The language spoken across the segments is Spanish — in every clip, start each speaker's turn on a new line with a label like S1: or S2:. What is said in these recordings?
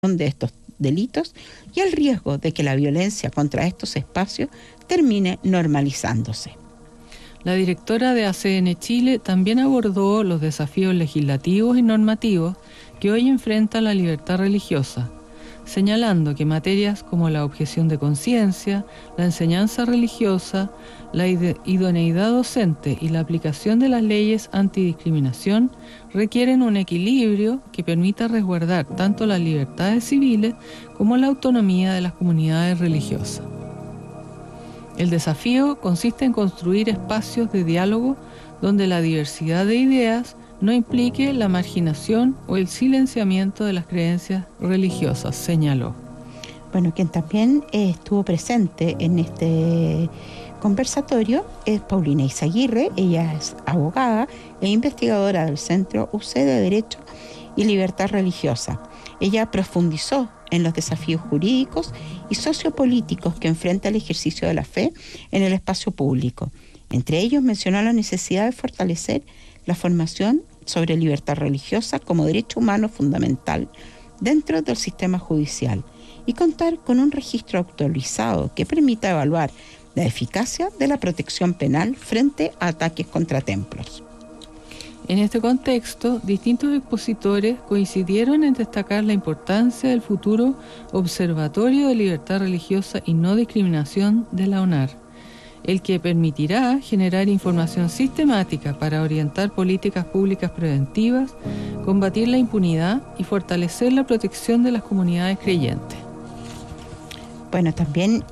S1: de estos delitos y el riesgo de que la violencia contra estos espacios termine normalizándose.
S2: La directora de ACN Chile también abordó los desafíos legislativos y normativos que hoy enfrenta la libertad religiosa, señalando que materias como la objeción de conciencia, la enseñanza religiosa, la idoneidad docente y la aplicación de las leyes antidiscriminación requieren un equilibrio que permita resguardar tanto las libertades civiles como la autonomía de las comunidades religiosas. El desafío consiste en construir espacios de diálogo donde la diversidad de ideas no implique la marginación o el silenciamiento de las creencias religiosas, señaló.
S1: Bueno, quien también estuvo presente en este conversatorio es Paulina Izaguirre. Ella es abogada e investigadora del Centro UC de Derecho y Libertad Religiosa. Ella profundizó en los desafíos jurídicos y sociopolíticos que enfrenta el ejercicio de la fe en el espacio público. Entre ellos mencionó la necesidad de fortalecer la formación sobre libertad religiosa como derecho humano fundamental dentro del sistema judicial y contar con un registro actualizado que permita evaluar la eficacia de la protección penal frente a ataques contra templos.
S2: En este contexto, distintos expositores coincidieron en destacar la importancia del futuro Observatorio de Libertad Religiosa y No Discriminación de la ONAR, el que permitirá generar información sistemática para orientar políticas públicas preventivas, combatir la impunidad y fortalecer la protección de las comunidades creyentes.
S1: Bueno, también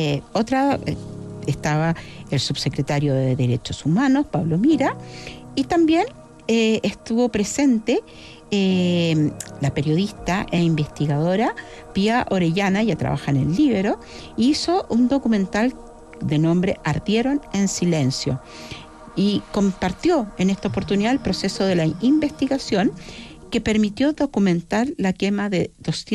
S1: estaba el subsecretario de Derechos Humanos, Pablo Mira, y también estuvo presente la periodista e investigadora Pía Orellana. Ella trabaja en el Líbero, y hizo un documental de nombre Ardieron en Silencio, y compartió en esta oportunidad el proceso de la investigación que permitió documentar la quema de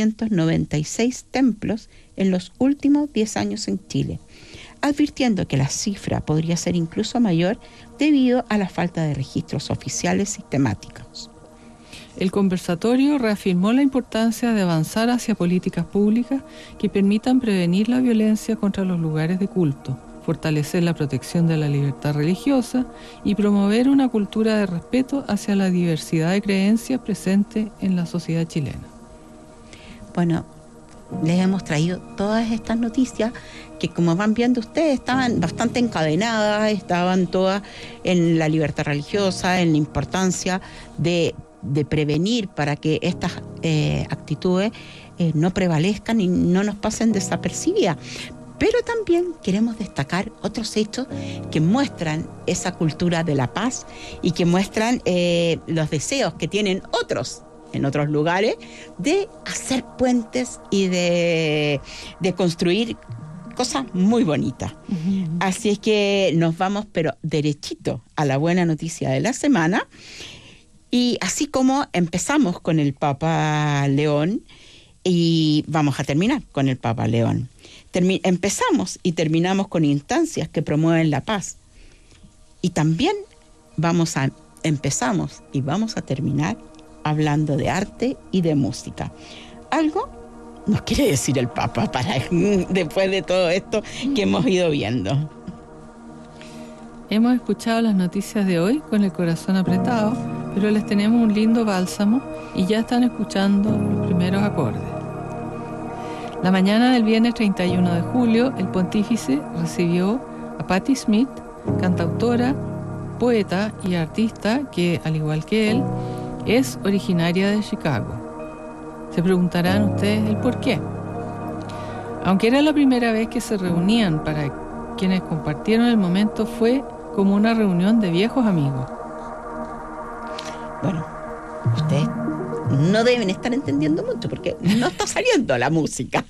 S1: 296 templos en los últimos 10 años en Chile, advirtiendo que la cifra podría ser incluso mayor debido a la falta de registros oficiales sistemáticos.
S2: El conversatorio reafirmó la importancia de avanzar hacia políticas públicas que permitan prevenir la violencia contra los lugares de culto, fortalecer la protección de la libertad religiosa y promover una cultura de respeto hacia la diversidad de creencias presente en la sociedad chilena.
S1: Bueno, les hemos traído todas estas noticias que, como van viendo ustedes, estaban bastante encadenadas, estaban todas en la libertad religiosa, en la importancia de prevenir para que estas actitudes no prevalezcan y no nos pasen desapercibidas. Pero también queremos destacar otros hechos que muestran esa cultura de la paz y que muestran los deseos que tienen otros en otros lugares de hacer puentes y de construir cosas muy bonitas. Uh-huh. Así es que nos vamos, pero derechito a la buena noticia de la semana. Y así como empezamos con el Papa León, y vamos a terminar con el Papa León. Empezamos y terminamos con instancias que promueven la paz. Y también empezamos y vamos a terminar hablando de arte y de música. Algo nos quiere decir el Papa después de todo esto que hemos ido viendo.
S2: Hemos escuchado las noticias de hoy con el corazón apretado, pero les tenemos un lindo bálsamo y ya están escuchando los primeros acordes. La mañana del viernes 31 de julio, el pontífice recibió a Patti Smith, cantautora, poeta y artista que, al igual que él, es originaria de Chicago. Se preguntarán ustedes el por qué. Aunque era la primera vez que se reunían, para quienes compartieron el momento fue como una reunión de viejos amigos.
S1: Bueno, ustedes no deben estar entendiendo mucho porque no está saliendo la música.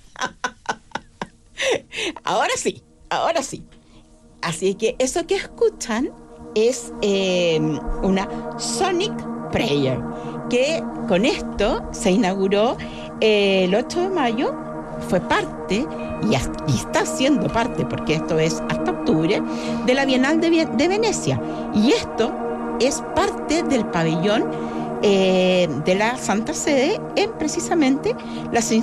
S1: Ahora sí. Así que eso que escuchan es una Sonic Prayer, que con esto se inauguró el 8 de mayo, fue parte y está siendo parte, porque esto es hasta octubre, de la Bienal de Venecia. Y esto es parte del pabellón de la Santa Sede en precisamente las